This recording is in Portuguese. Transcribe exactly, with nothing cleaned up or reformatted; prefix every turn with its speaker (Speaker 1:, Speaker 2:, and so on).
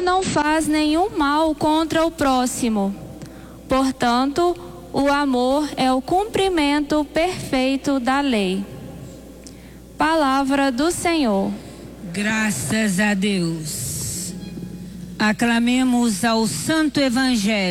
Speaker 1: não faz nenhum mal contra o próximo. Portanto, o amor é o cumprimento perfeito da lei. Palavra do Senhor.
Speaker 2: Graças a Deus. Aclamemos ao Santo Evangelho.